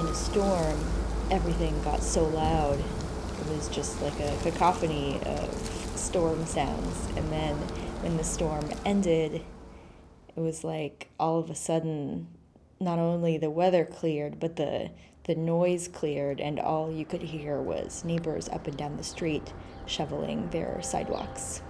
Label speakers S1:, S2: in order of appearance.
S1: the storm, everything got so loud. It was just like a cacophony of storm sounds. And then when the storm ended, it was like all of a sudden, not only the weather cleared, but the noise cleared, and all you could hear was neighbors up and down the street shoveling their sidewalks.